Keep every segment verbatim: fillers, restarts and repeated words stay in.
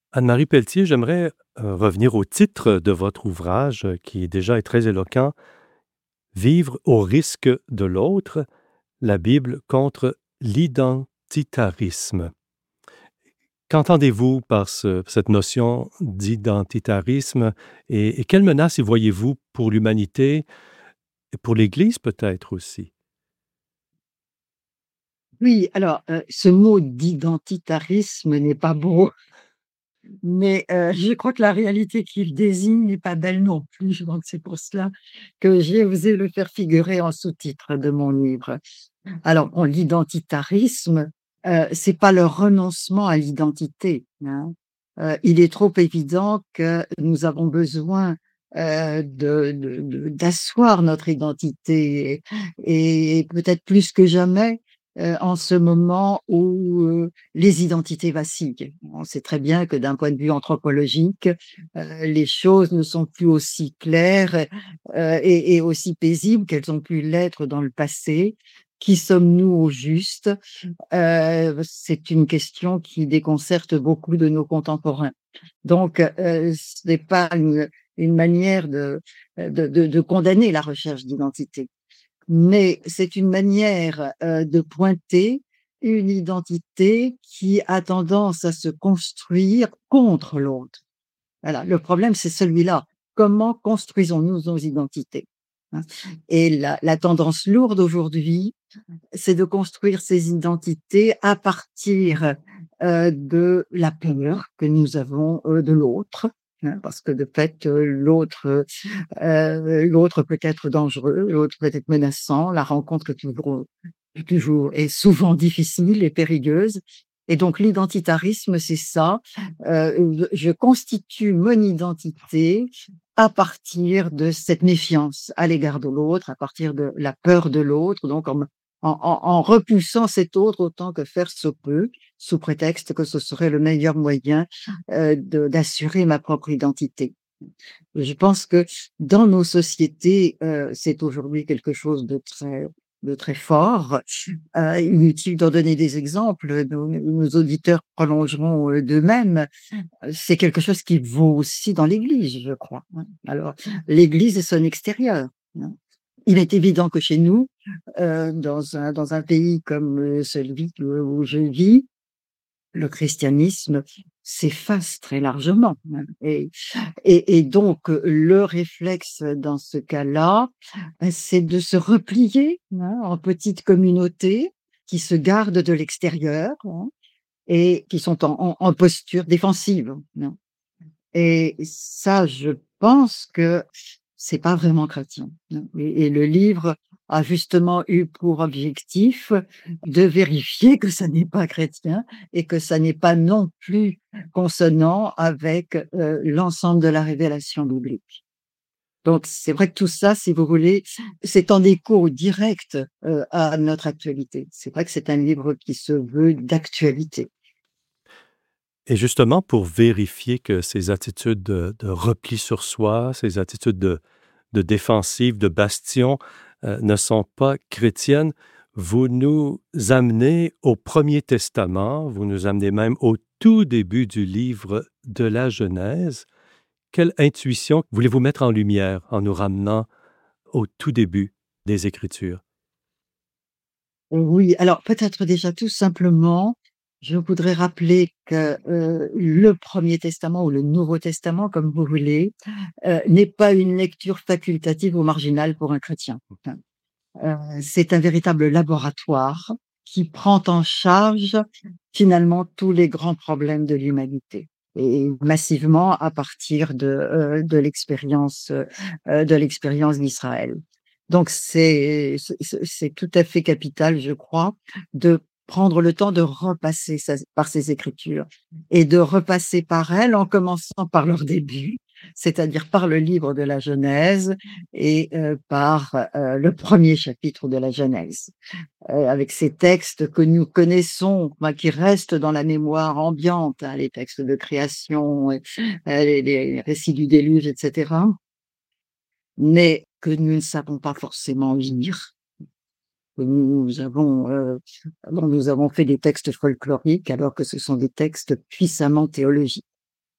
Anne-Marie Pelletier, j'aimerais euh, revenir au titre de votre ouvrage euh, qui déjà est très éloquent, Vivre au risque de l'autre, la Bible contre l'identitarisme. Qu'entendez-vous par ce- cette notion d'identitarisme et, et quelles menaces y voyez-vous pour l'humanité et pour l'Église peut-être aussi? Oui, alors, heu, ce mot d'identitarisme n'est pas beau, mais heu, je crois que la réalité qu'il désigne n'est pas belle non plus. Donc c'est pour cela que j'ai osé le faire figurer en sous-titre de mon livre. Alors bon, l'identitarisme, heu, c'est pas le renoncement à l'identité, hein. Heu, il est trop évident que nous avons besoin, heu, de de de d'asseoir notre identité et et peut-être plus que jamais, heu, en ce moment où, heu, les identités vacillent. On sait très bien que d'un point de vue anthropologique, heu, les choses ne sont plus aussi claires, heu, et et aussi paisibles qu'elles ont pu l'être dans le passé. Qui sommes-nous au juste? Heu, c'est une question qui déconcerte beaucoup de nos contemporains. Donc, heu, ce n'est pas une une manière de, de de de condamner la recherche d'identité, mais c'est une manière, heu, de pointer une identité qui a tendance à se construire contre l'autre. Voilà, le problème, c'est celui-là. Comment construisons-nous nos identités? Hein? Et la la tendance lourde aujourd'hui, c'est de construire ces identités à partir, heu, de la peur que nous avons, heu, de l'autre, hein, parce que de fait, heu, l'autre, heu, l'autre peut être dangereux, l'autre peut être menaçant, la rencontre est toujours toujours est souvent difficile et périlleuse et donc l'identitarisme, c'est ça, heu, je constitue mon identité à partir de cette méfiance à l'égard de l'autre, à partir de la peur de l'autre, donc en me en en en repoussant cet autre autant que faire se peut, sous prétexte que ce serait le meilleur moyen, heu, de d'assurer ma propre identité. Je pense que dans nos sociétés, heu, c'est aujourd'hui quelque chose de très de très fort. Heu, inutile d'en donner des exemples, nos nos auditeurs prolongeront, heu, d'eux-mêmes. C'est quelque chose qui vaut aussi dans l'Église, je crois, hein. Alors, l'Église et son extérieur, hein. Il est évident que chez nous, heu, dans un dans un pays comme, heu, celui que où je vis, le christianisme s'efface très largement, hein, et et et donc heu, le réflexe dans ce cas-là, bah, c'est de se replier, hein, en petites communautés qui se gardent de l'extérieur, hein, et qui sont en en en posture défensive, hein. Et ça, je pense que c'est pas vraiment chrétien, hein. Et et le livre a justement eu pour objectif de vérifier que ça n'est pas chrétien et que ça n'est pas non plus consonant avec, heu, l'ensemble de la révélation biblique. Donc c'est vrai que tout ça, si vous voulez, c'est en écho direct, heu, à notre actualité. C'est vrai que c'est un livre qui se veut d'actualité. Et justement, pour vérifier que ces attitudes de, de repli sur soi, ces attitudes de, de défensive, de bastion, euh, ne sont pas chrétiennes, vous nous amenez au Premier Testament, vous nous amenez même au tout début du livre de la Genèse. Quelle intuition voulez-vous mettre en lumière en nous ramenant au tout début des Écritures? Oui, alors peut-être déjà tout simplement, je voudrais rappeler que, heu, le Premier Testament ou le Nouveau Testament, comme vous voulez, heu, n'est pas une lecture facultative ou marginale pour un chrétien. Hein. Heu, c'est un véritable laboratoire qui prend en charge finalement tous les grands problèmes de l'humanité et massivement à partir de, heu, de l'expérience, heu, de l'expérience d'Israël. Donc c'est c'est c'est c'est tout à fait capital, je crois, de prendre le temps de repasser ça par ces écritures et de repasser par elles en commençant par leur début, c'est-à-dire par le livre de la Genèse et heu, par, heu, le premier chapitre de la Genèse, heu, avec ces textes que nous connaissons, enfin qui restent dans la mémoire ambiante, hein, les textes de création et heu, les les récits du déluge et cetera, mais que nous ne savons pas forcément lire, que nous avons, heu, dont nous avons fait des textes folkloriques alors que ce sont des textes puissamment théologiques.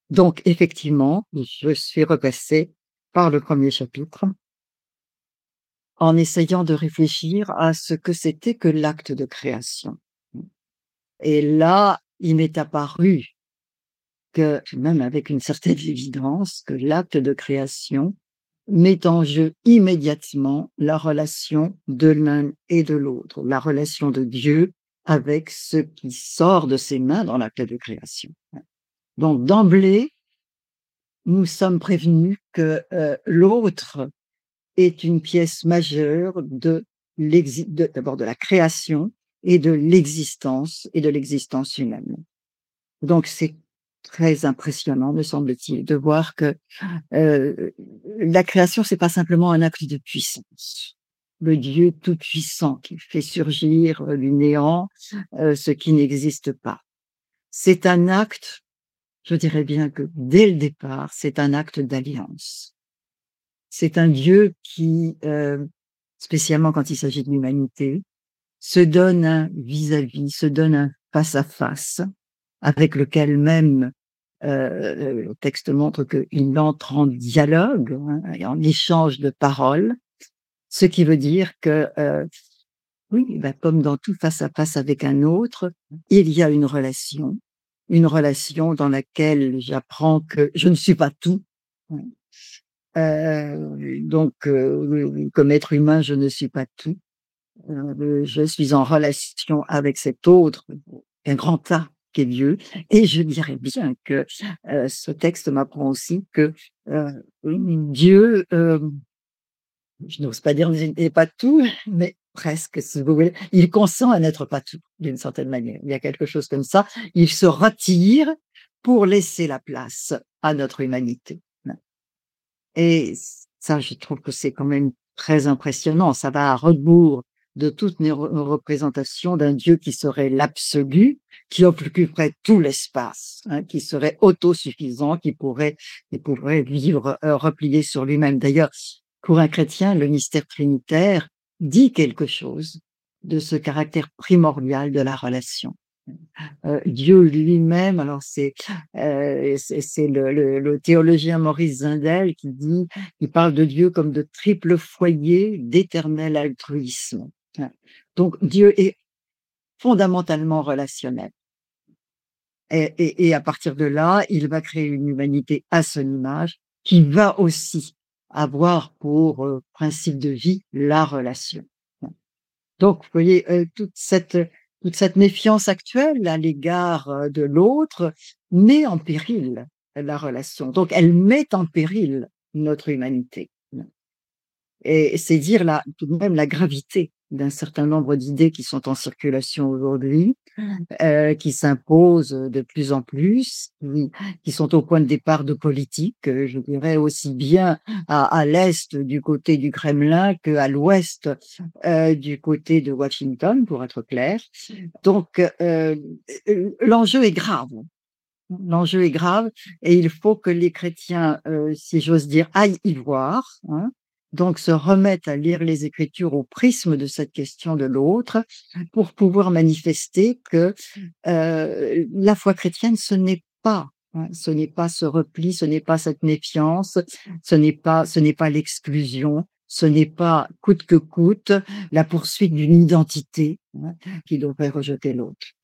Donc effectivement, je suis repassée par le premier chapitre en essayant de réfléchir à ce que c'était que l'acte de création. Et là, il m'est apparu que, même avec une certaine évidence, que l'acte de création met en jeu immédiatement la relation de l'un et de l'autre, la relation de Dieu avec ce qui sort de ses mains dans l'acte de création. Donc d'emblée, nous sommes prévenus que euh, l'autre est une pièce majeure de l'exi- de- d'abord de la création et de l'existence et de l'existence humaine. Donc c'est très impressionnant, me semble-t-il, de voir que euh, la création, c'est pas simplement un acte de puissance. Le Dieu tout-puissant qui fait surgir euh, du néant euh, ce qui n'existe pas. C'est un acte, je dirais bien que dès le départ, c'est un acte d'alliance. C'est un Dieu qui, euh, spécialement quand il s'agit de l'humanité, se donne un vis-à-vis, se donne un face-à-face, avec lequel même euh, le texte montre qu'il entre en dialogue, hein, et en échange de paroles, ce qui veut dire que, euh, oui, ben, comme dans tout face-à-face avec un autre, il y a une relation, une relation dans laquelle j'apprends que je ne suis pas tout. Euh, donc, euh, comme être humain, je ne suis pas tout. Euh, je suis en relation avec cet autre, un grand tas qui est Dieu. Et je dirais bien que euh, ce texte m'apprend aussi que euh, Dieu, euh, je n'ose pas dire n'est pas tout, mais presque, si vous voulez, il consent à n'être pas tout, d'une certaine manière. Il y a quelque chose comme ça. Il se retire pour laisser la place à notre humanité. Et ça, je trouve que c'est quand même très impressionnant. Ça va à rebours de toutes nos représentations d'un Dieu qui serait l'absolu, qui occuperait tout l'espace, hein, qui serait autosuffisant, qui pourrait, qui pourrait vivre euh, replié sur lui-même. D'ailleurs, pour un chrétien, le mystère trinitaire dit quelque chose de ce caractère primordial de la relation. Euh, Dieu lui-même, alors c'est euh, c'est c'est le, le, le théologien Maurice Zindel qui dit, il parle de Dieu comme de triple foyer d'éternel altruisme. Donc Dieu est fondamentalement relationnel. Et, et, et à partir de là, il va créer une humanité à son image qui va aussi avoir pour euh, principe de vie la relation. Donc, vous voyez, euh, toute cette toute cette méfiance actuelle à l'égard euh, de l'autre met en péril la relation. Donc, elle met en péril notre humanité. Et c'est dire là, tout de même la gravité d'un certain nombre d'idées qui sont en circulation aujourd'hui, euh, qui s'imposent de plus en plus, qui, qui sont au point de départ de politique, euh, je dirais aussi bien à, à l'est du côté du Kremlin qu'à l'ouest euh, du côté de Washington, pour être clair. Donc, euh, l'enjeu est grave. L'enjeu est grave et il faut que les chrétiens, euh, si j'ose dire, aillent y voir, hein, donc se remettent à lire les Écritures au prisme de cette question de l'autre pour pouvoir manifester que euh, la foi chrétienne, ce n'est pas, hein, ce n'est pas ce repli, ce n'est pas cette méfiance, ce n'est pas, ce n'est pas l'exclusion, ce n'est pas coûte que coûte la poursuite d'une identité, hein, qui devrait rejeter l'autre.